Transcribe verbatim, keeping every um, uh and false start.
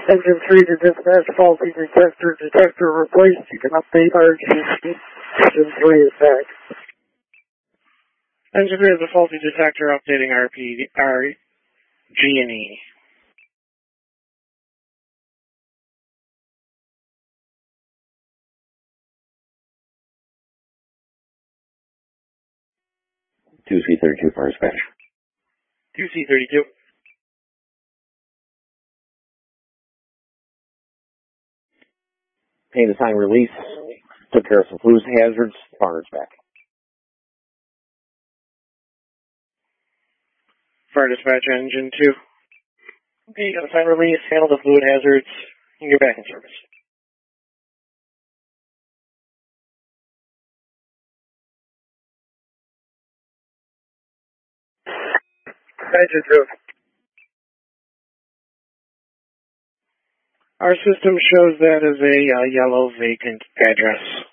Engine three to dispatch, faulty detector, detector replaced. You can update R G E. Engine three is back. Engine three has a faulty detector, updating R P, R G and E. two C thirty-two for dispatch. two C thirty-two. Paint sign release. Took care of some fluid hazards. Fire's back. Fire dispatch, engine two. Okay, you got a sign release, handle the fluid hazards, you can get back in service. Engine two. Our system shows that as a uh, yellow vacant address.